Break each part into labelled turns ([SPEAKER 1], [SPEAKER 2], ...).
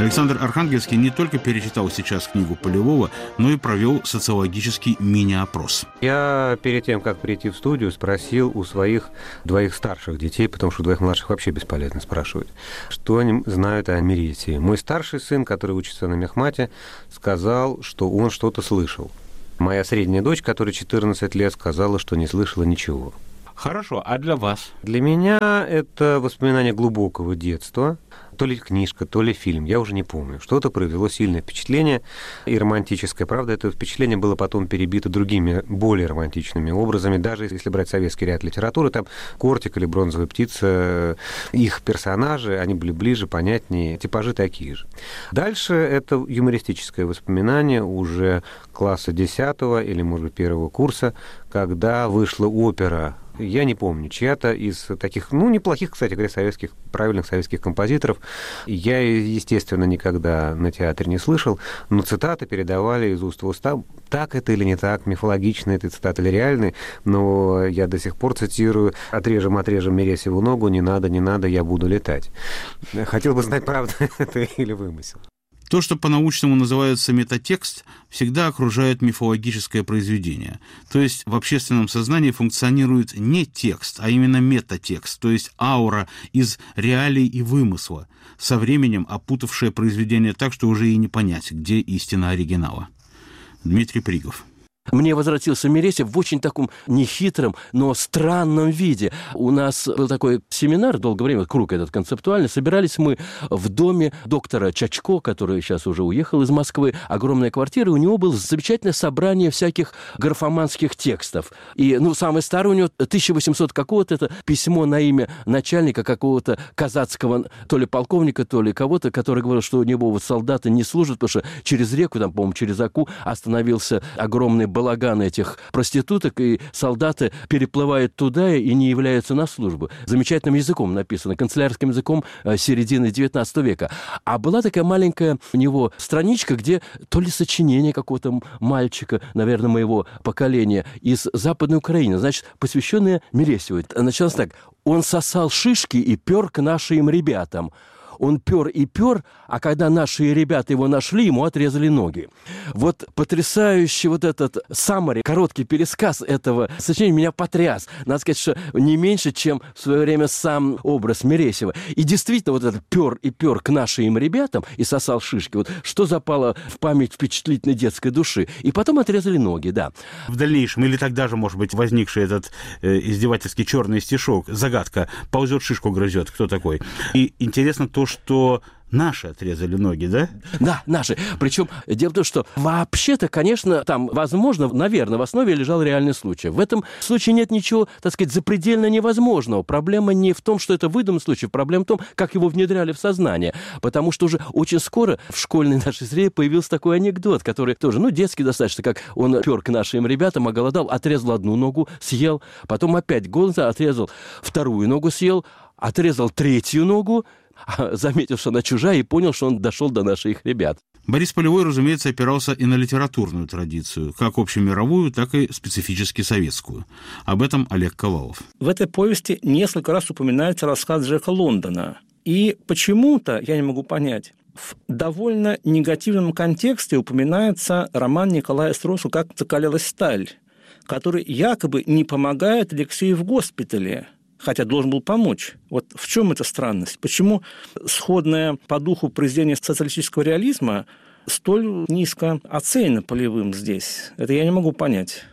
[SPEAKER 1] Александр Архангельский не только перечитал сейчас книгу Полевого, но и провел социологический мини-опрос.
[SPEAKER 2] Я перед тем, как прийти в студию, спросил у своих 2 старших детей, потому что у 2 младших вообще бесполезно спрашивать, что они знают о Мересии. Мой старший сын, который учится на мехмате, сказал, что он что-то слышал. Моя средняя дочь, которой 14 лет, сказала, что не слышала ничего.
[SPEAKER 1] Хорошо, а для вас?
[SPEAKER 2] Для меня это воспоминание глубокого детства. То ли книжка, то ли фильм, я уже не помню. Что-то произвело сильное впечатление и романтическое. Правда, это впечатление было потом перебито другими, более романтичными образами. Даже если брать советский ряд литературы, там «Кортик» или «Бронзовая птица», их персонажи, они были ближе, понятнее, типажи такие же. Дальше это юмористическое воспоминание уже класса 10 или, может быть, 1 курса, когда вышла опера. Я не помню, чья-то из таких, неплохих, кстати говоря, правильных советских композиторов. Я, естественно, никогда на театре не слышал, но цитаты передавали из уст в уста. Так это или не так, мифологичные эти цитаты или реальные, но я до сих пор цитирую: «Отрежем Мересьеву ногу, не надо, я буду летать». Хотел бы знать, правда это или вымысел.
[SPEAKER 1] То, что по-научному называется метатекст, всегда окружает мифологическое произведение. То есть в общественном сознании функционирует не текст, а именно метатекст, то есть аура из реалий и вымысла, со временем опутавшая произведение так, что уже и не понять, где истина оригинала. Дмитрий Пригов.
[SPEAKER 3] Мне возвратился Мересьев в очень таком нехитром, но странном виде. У нас был такой семинар, долгое время, круг этот концептуальный. Собирались мы в доме доктора Чачко, который сейчас уже уехал из Москвы. Огромная квартира, у него было замечательное собрание всяких графоманских текстов. И, самый старый у него 1800 какого-то, это письмо на имя начальника какого-то казацкого, то ли полковника, то ли кого-то, который говорил, что у него солдаты не служат, потому что через реку, там, по-моему, через Аку остановился огромный балаган этих проституток, и солдаты переплывают туда и не являются на службу. Замечательным языком написано, канцелярским языком середины XIX века. А была такая маленькая у него страничка, где то ли сочинение какого-то мальчика, наверное, моего поколения, из Западной Украины, значит, посвященное Мересьеву. Началось так: «Он сосал шишки и пер к нашим ребятам». Он пер и пер, а когда наши ребята его нашли, ему отрезали ноги. Вот потрясающий вот этот саммари, короткий пересказ этого сочинения меня потряс. Надо сказать, что не меньше, чем в свое время сам образ Мересьева. И действительно, вот этот пер и пер к нашим ребятам и сосал шишки, вот что запало в память впечатлительной детской души. И потом отрезали ноги, да.
[SPEAKER 1] В дальнейшем, или тогда же, может быть, возникший этот издевательский черный стишок, загадка: ползет, шишку грызет, кто такой? И интересно то, что наши отрезали ноги, да?
[SPEAKER 3] Да, наши. Причем дело в том, что вообще-то, конечно, там, возможно, наверное, в основе лежал реальный случай. В этом случае нет ничего, так сказать, запредельно невозможного. Проблема не в том, что это выдуманный случай, проблема в том, как его внедряли в сознание. Потому что уже очень скоро в школьной нашей среде появился такой анекдот, который тоже, детский достаточно, как он пер к нашим ребятам, оголодал, отрезал одну ногу, съел, потом опять голодал, отрезал вторую ногу, съел, отрезал третью ногу, заметил, что она чужая, и понял, что он дошел до наших ребят.
[SPEAKER 1] Борис Полевой, разумеется, опирался и на литературную традицию, как общемировую, так и специфически советскую. Об этом Олег Ковалов.
[SPEAKER 4] В этой повести несколько раз упоминается рассказ Джека Лондона. И почему-то, я не могу понять, в довольно негативном контексте упоминается роман Николая Островского «Как закалялась сталь», который якобы не помогает Алексею в госпитале, хотя должен был помочь. Вот в чем эта странность? Почему сходное по духу произведение социалистического реализма столь низко оценено Полевым здесь? Это я не могу понять.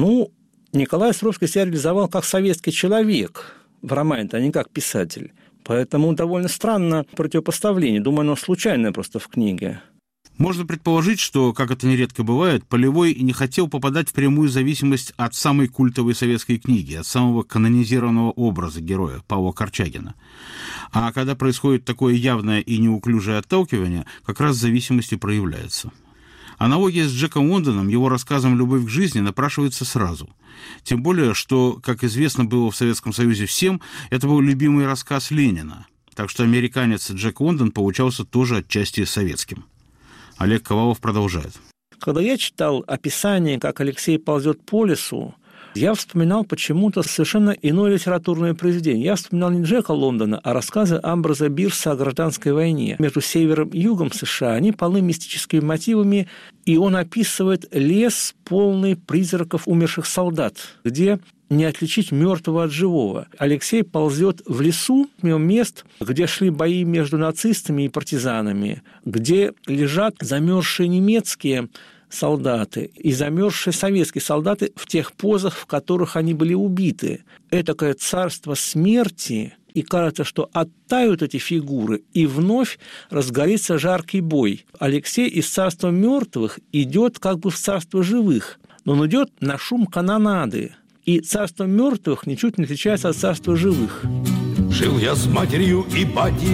[SPEAKER 4] Николай Островский себя реализовал как советский человек в романе, а не как писатель. Поэтому довольно странно противопоставление. Думаю, оно случайное просто в книге.
[SPEAKER 1] Можно предположить, что, как это нередко бывает, Полевой не хотел попадать в прямую зависимость от самой культовой советской книги, от самого канонизированного образа героя Павла Корчагина. А когда происходит такое явное и неуклюжее отталкивание, как раз зависимость и проявляется. Аналогия с Джеком Лондоном, его рассказом «Любовь к жизни» напрашивается сразу. Тем более, что, как известно было в Советском Союзе всем, это был любимый рассказ Ленина. Так что американец Джек Лондон получался тоже отчасти советским. Олег Ковалов продолжает.
[SPEAKER 4] Когда я читал описание, как Алексей ползет по лесу, Я вспоминал почему-то совершенно иное литературное произведение. Я вспоминал не Джека Лондона, а рассказы Амброза Бирса о гражданской войне между севером и югом США. Они полны мистическими мотивами, и он описывает лес, полный призраков умерших солдат, где не отличить мертвого от живого. Алексей ползет в лесу, мимо мест, где шли бои между нацистами и партизанами, где лежат замерзшие немецкие солдаты и замерзшие советские солдаты в тех позах, в которых они были убиты. Этакое царство смерти, и кажется, что оттают эти фигуры, и вновь разгорится жаркий бой. Алексей из царства мертвых идет как бы в царство живых, но он идет на шум канонады. И царство мертвых ничуть не отличается от царства живых.
[SPEAKER 5] Жил я с матерью и батей